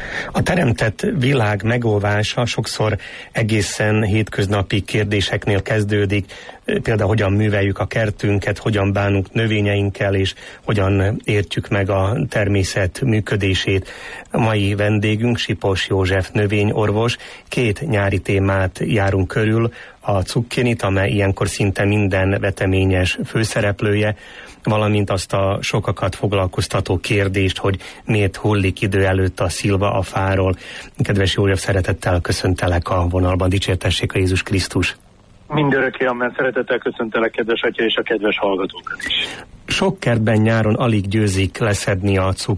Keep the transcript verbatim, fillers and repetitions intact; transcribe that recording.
A teremtett világ megóvása sokszor egészen hétköznapi kérdéseknél kezdődik, például hogyan műveljük a kertünket, hogyan bánunk növényeinkkel, és hogyan értjük meg a természet működését. A mai vendégünk Sipos József növényorvos. Két nyári témát járunk körül, a cukkinit, amely ilyenkor szinte minden veteményes főszereplője, valamint azt a sokakat foglalkoztató kérdést, hogy miért hullik idő előtt a szilva a fáról. Kedves József, szeretettel köszöntelek a vonalban, dicsértessék a Jézus Krisztus. Mindörökké, amen, szeretettel köszöntelek, kedves atya, és a kedves hallgatókat is. Sok kertben nyáron alig győzik leszedni a